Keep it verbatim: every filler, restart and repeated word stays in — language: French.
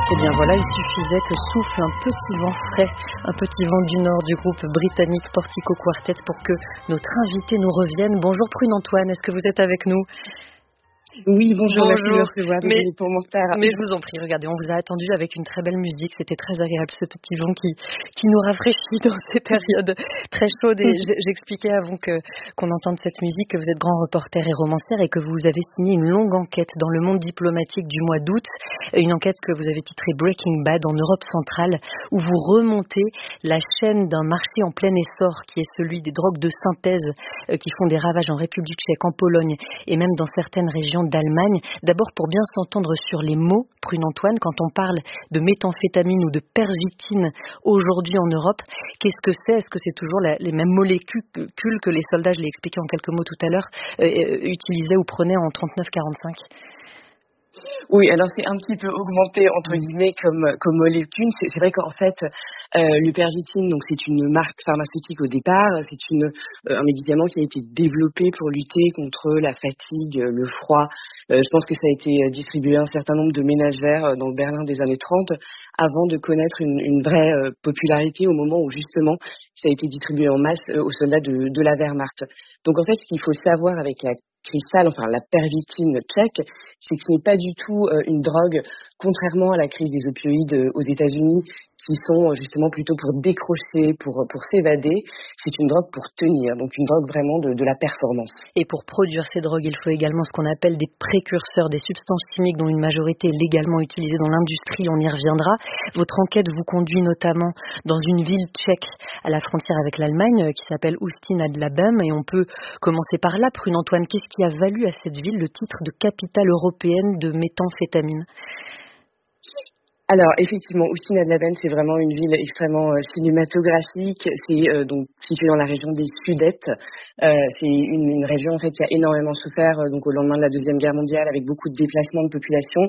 Eh bien voilà, il suffisait que souffle un petit vent frais, un petit vent du nord du groupe britannique Portico Quartet pour que notre invité nous revienne. Bonjour Prune Antoine, est-ce que vous êtes avec nous ? Oui, bonjour, merci de me Bonjour. recevoir, Mais, désolée pour mon retard. mais je vous en prie, regardez, on vous a attendu avec une très belle musique, c'était très agréable ce petit vent qui, qui nous rafraîchit dans ces périodes très chaudes. Et j'expliquais avant que, qu'on entende cette musique que vous êtes grand reporter et romancière et que vous avez signé une longue enquête dans le monde diplomatique du mois d'août, une enquête que vous avez titrée Breaking Bad en Europe centrale, où vous remontez la chaîne d'un marché en plein essor qui est celui des drogues de synthèse euh, qui font des ravages en République tchèque, en Pologne et même dans certaines régions d'Allemagne. D'abord, pour bien s'entendre sur les mots, Prune Antoine, quand on parle de méthamphétamine ou de pervitine aujourd'hui en Europe, qu'est-ce que c'est ? Est-ce que c'est toujours la, les mêmes molécules que les soldats, je l'ai expliqué en quelques mots tout à l'heure, euh, utilisaient ou prenaient en trente-neuf quarante-cinq ? Oui, alors c'est un petit peu augmenté entre guillemets comme comme molécule. C'est, c'est vrai qu'en fait, euh, le Pervitin, donc c'est une marque pharmaceutique au départ. C'est une euh, un médicament qui a été développé pour lutter contre la fatigue, le froid. Euh, je pense que ça a été distribué à un certain nombre de ménagères dans le Berlin des années trente, avant de connaître une, une vraie euh, popularité au moment où justement ça a été distribué en masse euh, aux soldats de, de la Wehrmacht. Donc en fait, ce qu'il faut savoir avec la cristal, enfin la pervitine tchèque, c'est que ce n'est pas du tout euh, une drogue, contrairement à la crise des opioïdes euh, aux États-Unis, qui sont euh, justement plutôt pour décrocher, pour pour s'évader. C'est une drogue pour tenir, donc une drogue vraiment de, de la performance. Et pour produire ces drogues, il faut également ce qu'on appelle des précurseurs, des substances chimiques dont une majorité est légalement utilisée dans l'industrie, on y reviendra. Votre enquête vous conduit notamment dans une ville tchèque à la frontière avec l'Allemagne qui s'appelle Ústí nad Labem, et on peut commencer par là. Prune Antoine, qu'est-ce qui a valu à cette ville le titre de capitale européenne de méthamphétamine ? Alors effectivement, Ústí nad Labem, c'est vraiment une ville extrêmement euh, cinématographique. C'est euh, donc situé dans la région des Sudètes. Euh, c'est une, une région en fait qui a énormément souffert euh, donc au lendemain de la Deuxième Guerre mondiale, avec beaucoup de déplacements de population.